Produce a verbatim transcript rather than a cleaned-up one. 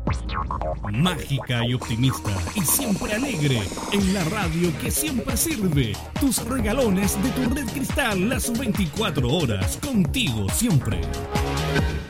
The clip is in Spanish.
Mágica y optimista y siempre alegre, en la radio que siempre sirve. Tus regalones de tu Red Cristal las veinticuatro horas, contigo siempre.